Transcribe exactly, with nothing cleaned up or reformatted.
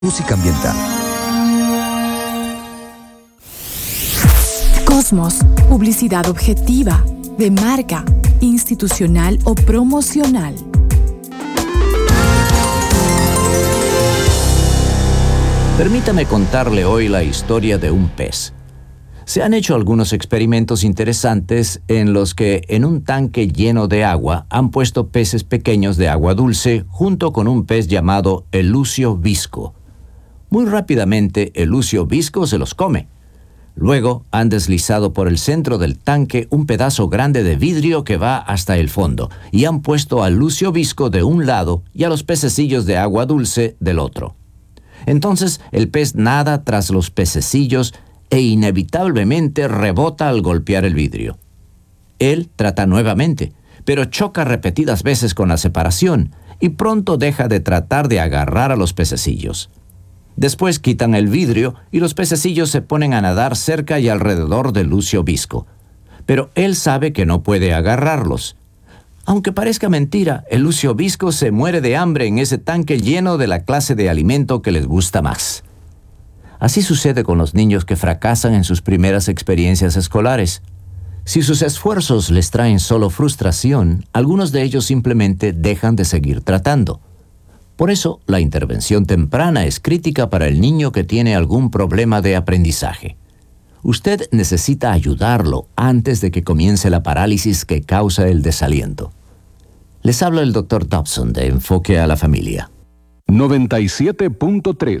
Música ambiental. Cosmos, publicidad objetiva, de marca, institucional o promocional. Permítame contarle hoy la historia de un pez. Se han hecho algunos experimentos interesantes en los que en un tanque lleno de agua han puesto peces pequeños de agua dulce junto con un pez llamado el lucio visco. Muy rápidamente el lucio visco se los come. Luego han deslizado por el centro del tanque un pedazo grande de vidrio que va hasta el fondo y han puesto al lucio visco de un lado y a los pececillos de agua dulce del otro. Entonces el pez nada tras los pececillos e inevitablemente rebota al golpear el vidrio. Él trata nuevamente, pero choca repetidas veces con la separación y pronto deja de tratar de agarrar a los pececillos. Después quitan el vidrio y los pececillos se ponen a nadar cerca y alrededor del lucio visco. Pero él sabe que no puede agarrarlos. Aunque parezca mentira, el lucio visco se muere de hambre en ese tanque lleno de la clase de alimento que les gusta más. Así sucede con los niños que fracasan en sus primeras experiencias escolares. Si sus esfuerzos les traen solo frustración, algunos de ellos simplemente dejan de seguir tratando. Por eso, la intervención temprana es crítica para el niño que tiene algún problema de aprendizaje. Usted necesita ayudarlo antes de que comience la parálisis que causa el desaliento. Les habla el doctor Dobson de Enfoque a la Familia. noventa y siete punto tres